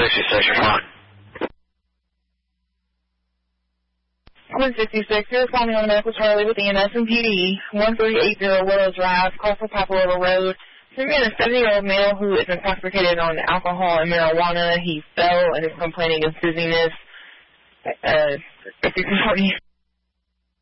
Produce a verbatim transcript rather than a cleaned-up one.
sixty-six, you're fine. one sixty-six, you're calling on Medical Charlie with E M S and P D, one three eight zero Willow Drive, call for Papalola Road. So we got a seventy-year-old male who is intoxicated on alcohol and marijuana. He fell and is complaining of dizziness. Uh, if you can help me.